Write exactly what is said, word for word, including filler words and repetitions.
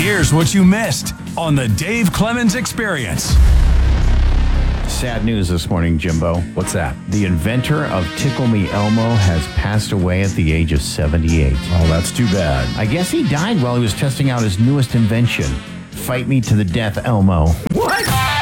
Here's what you missed on the Dave Clemens Experience. Sad news this morning, Jimbo. What's that? The inventor of Tickle Me Elmo has passed away at the age of seventy-eight. Oh, that's too bad. I guess he died while he was testing out his newest invention, Fight Me to the Death Elmo. What?